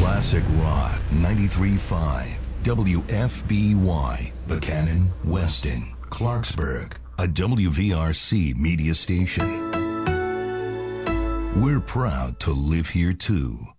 Classic Rock 93.5 WFBY, Buchanan, Weston, Clarksburg, a WVRC media station. We're proud to live here too.